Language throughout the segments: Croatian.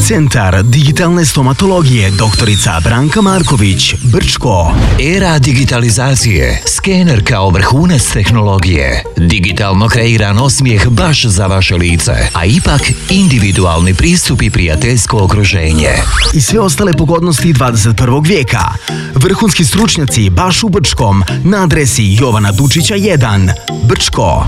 Centar digitalne stomatologije doktorica Branka Marković, Brčko. Era digitalizacije, skener kao vrhunac tehnologije, digitalno kreiran osmijeh baš za vaše lice, a ipak individualni pristup i prijateljsko okruženje. I sve ostale pogodnosti 21. vijeka. Vrhunski stručnjaci baš u Brčkom na adresi Jovana Dučića 1, Brčko.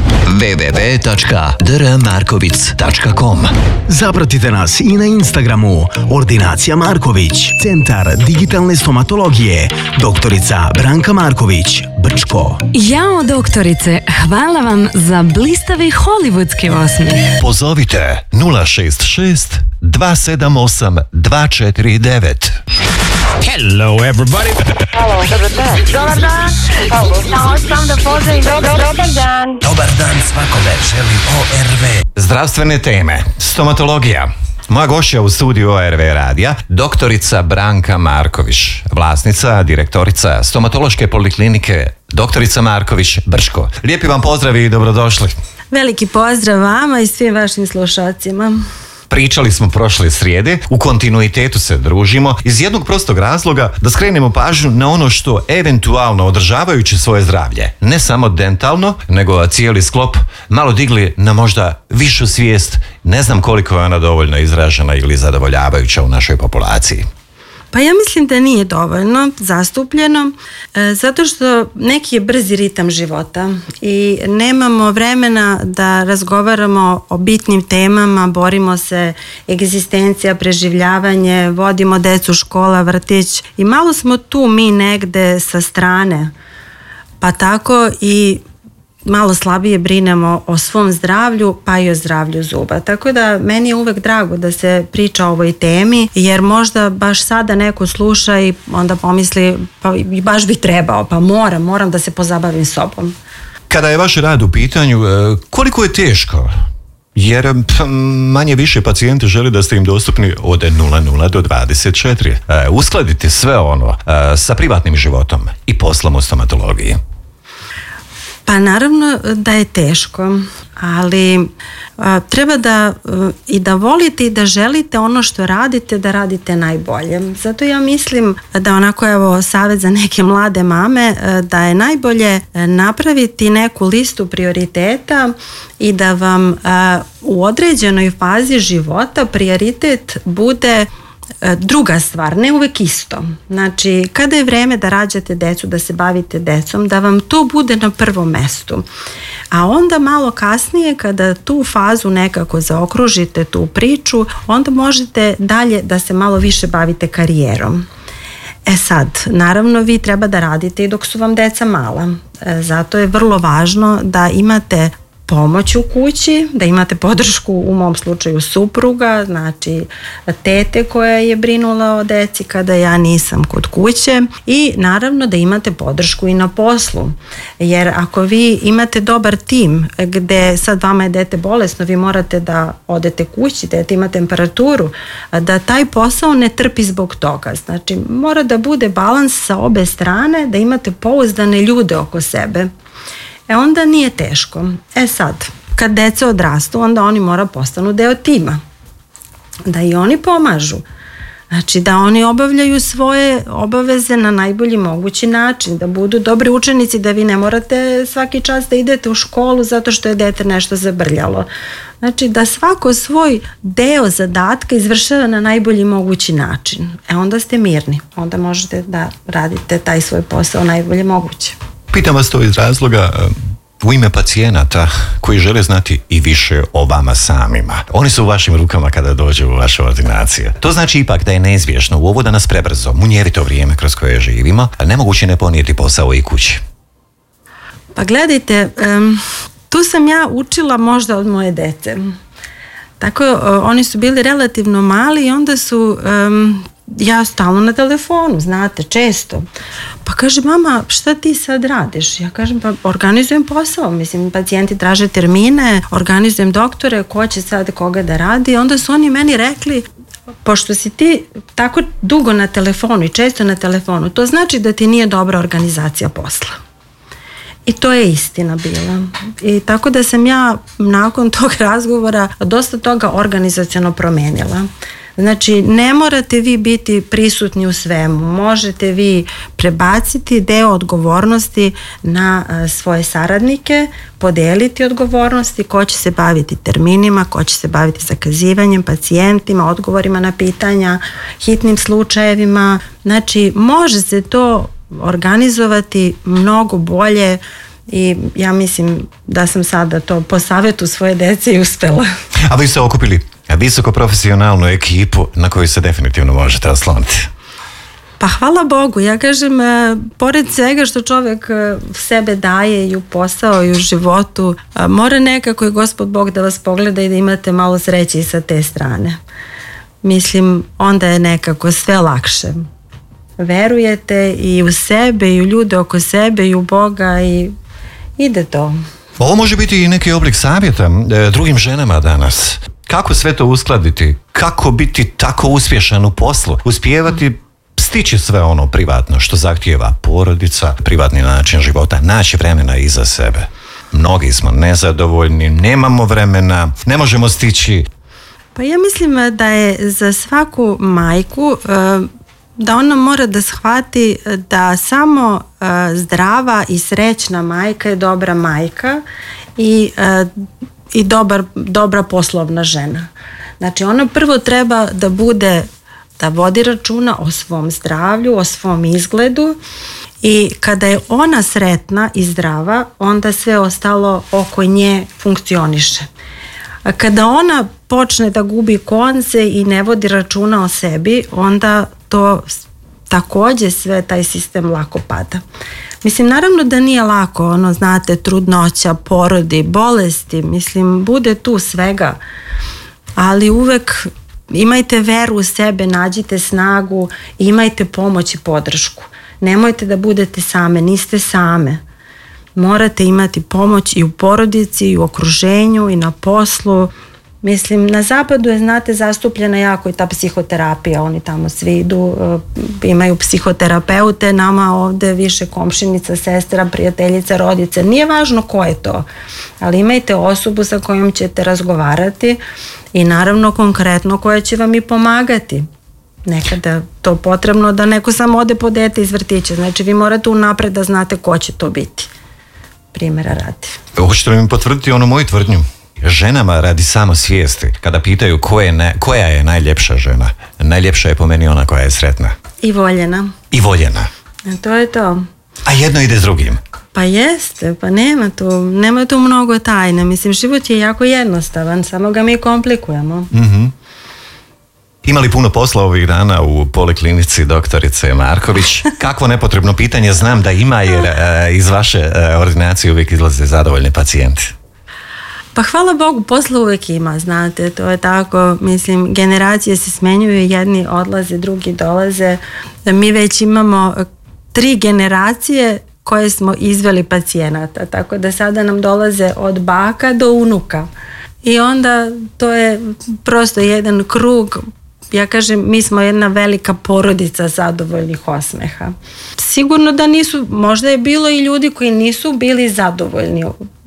www.drmarkovic.com. Zapratite nas i na Instagramu Ordinacija Marković, Centar digitalne stomatologije doktorica Branka Marković, Brčko. Jao doktorice, hvala vam za blistavi hollywoodski osmijeh. Pozovite 066 278 249. Hello everybody. Halo, dobar dan. Dobar dan. Halo, sam da pozdravim. Dobar dan. Dobar dan svakome, želi ORV. Zdravstvene teme, stomatologija. Moja gošća u studiju ORV radija, doktorica Branka Marković, vlasnica, direktorica stomatološke poliklinike doktorica Marković, Brčko. Lijepi vam pozdrav i dobrodošli. Veliki pozdrav vama i svim vašim slušacima. Pričali smo prošle srijede, u kontinuitetu se družimo iz jednog prostog razloga da skrenemo pažnju na ono što eventualno održavajući svoje zdravlje, ne samo dentalno, nego cijeli sklop, malo digli na možda višu svijest, ne znam koliko je ona dovoljno izražena ili zadovoljavajuća u našoj populaciji. Pa ja mislim da nije dovoljno zastupljeno, zato što neki je brzi ritam života i nemamo vremena da razgovaramo o bitnim temama, borimo se, egzistencija, preživljavanje, vodimo decu, škola, vrtić i malo smo tu mi negde sa strane, pa tako i malo slabije brinemo o svom zdravlju, pa i o zdravlju zuba. Tako da meni je uvek drago da se priča o ovoj temi, jer možda baš sada neko sluša i onda pomisli pa baš bi trebao, pa moram da se pozabavim sobom. Kada je vaš rad u pitanju, koliko je teško? Jer manje više pacijenti žele da ste im dostupni od 00 do 24. Uskladite sve ono sa privatnim životom i poslom u stomatologiji. Pa naravno da je teško, ali treba da volite i da želite ono što radite, da radite najbolje. Zato ja mislim da onako evo savjet za neke mlade mame, da je najbolje napraviti neku listu prioriteta i da vam u određenoj fazi života prioritet bude druga stvar, ne uvek isto. Znači, kada je vreme da rađate decu, da se bavite decom, da vam to bude na prvom mestu. A onda malo kasnije, kada tu fazu nekako zaokružite, tu priču, onda možete dalje da se malo više bavite karijerom. E sad, naravno vi treba da radite i dok su vam deca mala. Zato je vrlo važno da imate pomoć u kući, da imate podršku, u mom slučaju supruga, znači tete koja je brinula o deci kada ja nisam kod kuće, i naravno da imate podršku i na poslu, jer ako vi imate dobar tim gde sad vama je dete bolesno, vi morate da odete kući, dete ima temperaturu, da taj posao ne trpi zbog toga. Znači mora da bude balans sa obe strane, da imate pouzdane ljude oko sebe. Onda nije teško. Sad, kad deca odrastu, onda oni mora postanu deo tima. Da i oni pomažu. Znači da oni obavljaju svoje obaveze na najbolji mogući način, da budu dobri učenici, da vi ne morate svaki čas da idete u školu zato što je dete nešto zabrljalo. Znači da svako svoj deo zadatka izvršava na najbolji mogući način. Onda ste mirni. Onda možete da radite taj svoj posao najbolje moguće. Pitam vas to iz razloga u ime pacijenata koji žele znati i više o vama samima. Oni su u vašim rukama kada dođu u vaše ordinacije. To znači ipak da je neizbježno u ovo danas prebrzo, munjevito vrijeme kroz koje živimo, a nemoguće ne ponijeti posao i kući. Pa gledajte, tu sam ja učila možda od moje dece. Tako, oni su bili relativno mali i onda su... ja stalno na telefonu, znate, često. Pa kaže, mama, šta ti sad radiš? Ja kažem, pa organizujem posao, mislim, pacijenti traže termine, organizujem doktore, ko će sad koga da radi. Onda su oni meni rekli, pošto si ti tako dugo na telefonu i često na telefonu, to znači da ti nije dobra organizacija posla. I to je istina bila. I tako da sam ja nakon tog razgovora dosta toga organizaciono promenila. Znači, ne morate vi biti prisutni u svemu. Možete vi prebaciti deo odgovornosti na svoje saradnike, podeliti odgovornosti, ko će se baviti terminima, ko će se baviti zakazivanjem, pacijentima, odgovorima na pitanja, hitnim slučajevima. Znači, može se to organizovati mnogo bolje i ja mislim da sam sada to po savjetu svoje dece i uspela. A vi ste okupili visoko profesionalnu ekipu na koju se definitivno možete osloniti. Pa hvala Bogu, ja kažem, pored svega što čovjek sebe daje i u posao i u životu, mora nekako i Gospod Bog da vas pogleda i da imate malo sreće i sa te strane. Mislim, onda je nekako sve lakše. Verujete i u sebe i u ljude oko sebe i u Boga i ide to. Ovo može biti i neki oblik savjeta drugim ženama danas. Kako sve to uskladiti? Kako biti tako uspješan u poslu? Uspijevati stići sve ono privatno što zahtijeva porodica, privatni način života, naći vremena iza sebe. Mnogi smo nezadovoljni, nemamo vremena, ne možemo stići. Pa ja mislim da je za svaku majku da ona mora da shvati da samo zdrava i srećna majka je dobra majka i dobra poslovna žena. Znači ona prvo treba da vodi računa o svom zdravlju, o svom izgledu i kada je ona sretna i zdrava, onda sve ostalo oko nje funkcioniše. A kada ona počne da gubi konce i ne vodi računa o sebi, onda to također sve taj sistem lako pada. Mislim, naravno da nije lako, znate, trudnoća, porodi, bolesti, mislim, bude tu svega, ali uvek imajte veru u sebe, nađite snagu, imajte pomoć i podršku. Nemojte da budete same, niste same. Morate imati pomoć i u porodici, i u okruženju, i na poslu. Mislim, na zapadu je, znate, zastupljena jako i ta psihoterapija, oni tamo svi idu, imaju psihoterapeute, nama ovde više komšinica, sestra, prijateljica, rodice, nije važno ko je to, ali imajte osobu sa kojom ćete razgovarati i naravno konkretno koja će vam i pomagati. Nekada to potrebno da neko samo ode po dete iz vrtića, znači vi morate unapred da znate ko će to biti. Primjera radi. Hoćete li mi potvrditi onu moju tvrdnju? Ženama radi samo svijesti, kada pitaju koja je najljepša žena, najljepša je po meni ona koja je sretna. I voljena. I voljena. To je to. A jedno ide s drugim. Pa jeste, pa nema tu mnogo tajne. Mislim, život je jako jednostavan, samo ga mi komplikujemo. Mm-hmm. Ima li puno posla ovih dana u poliklinici doktorice Marković? Kakvo nepotrebno pitanje, znam da ima jer iz vaše ordinacije uvijek izlaze zadovoljni pacijenti. Pa hvala Bogu, posla uvijek ima, znate, to je tako, mislim, generacije se smenjuju, jedni odlaze, drugi dolaze. Mi već imamo 3 generacije koje smo izveli pacijenata, tako da sada nam dolaze od baka do unuka. I onda to je prosto jedan krug, ja kažem, mi smo jedna velika porodica zadovoljnih osmeha. Sigurno da nisu, možda je bilo i ljudi koji nisu bili zadovoljni.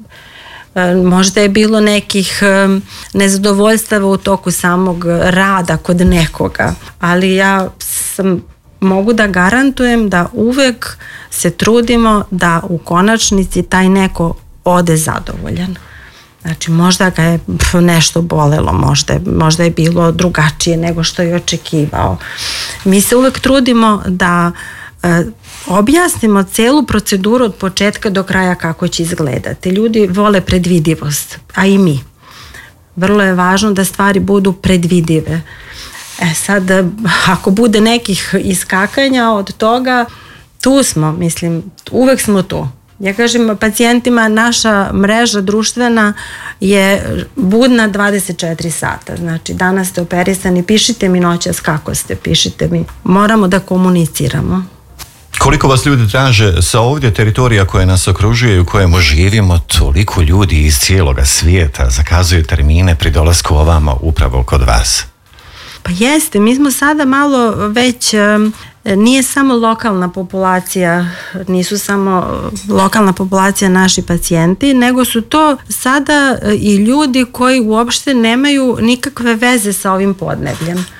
Možda je bilo nekih nezadovoljstava u toku samog rada kod nekoga, ali ja mogu da garantujem da uvek se trudimo da u konačnici taj neko ode zadovoljan. Znači možda ga je nešto bolelo, možda je bilo drugačije nego što je očekivao. Mi se uvek trudimo da objasnimo celu proceduru od početka do kraja kako će izgledati. Ljudi vole predvidivost, a i mi. Vrlo je važno da stvari budu predvidive. Sad, ako bude nekih iskakanja od toga, tu smo, mislim, uvek smo tu. Ja kažem pacijentima, naša mreža društvena je budna 24 sata. Znači, danas ste operisani, pišite mi noćas kako ste, pišite mi. Moramo da komuniciramo. Koliko vas ljudi traže sa ovdje teritorija koje nas okružuje i u kojemu živimo, toliko ljudi iz cijeloga svijeta zakazuju termine pri dolasku ovamo upravo kod vas? Pa jeste, mi smo sada malo već, nije samo lokalna populacija, nisu samo lokalna populacija naši pacijenti, nego su to sada i ljudi koji uopšte nemaju nikakve veze sa ovim podnebljem.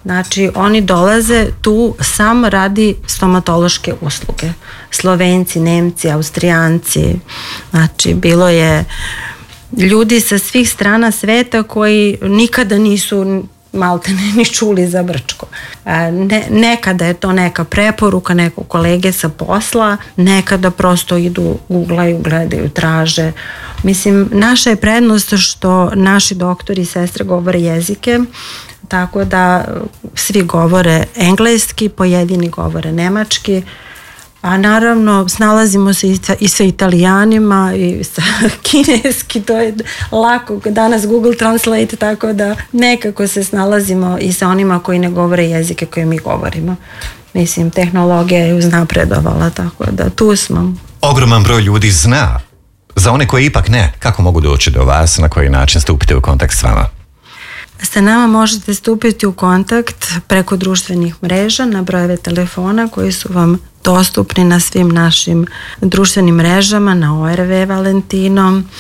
Znači, oni dolaze tu samo radi stomatološke usluge. Slovenci, Nemci, Austrijanci, znači bilo je ljudi sa svih strana sveta koji nikada nisu maltene ni čuli za Brčko. Nekada je to neka preporuka nekog kolege sa posla, nekada prosto idu, googlaju, gledaju, traže. Mislim, naša je prednost što naši doktori i sestre govore jezike, tako da svi govore engleski, pojedini govore nemački, a naravno snalazimo se i sa Italijanima i sa kineski, to je lako danas Google Translate, tako da nekako se snalazimo i sa onima koji ne govore jezike koje mi govorimo. Mislim, tehnologija je uznapredovala, tako da tu smo. Ogroman broj ljudi zna. Za one koji ipak ne, kako mogu doći do vas, na koji način stupite u kontakt s vama? Sa nama možete stupiti u kontakt preko društvenih mreža na brojeve telefona koji su vam dostupni na svim našim društvenim mrežama, na ORV Valentino,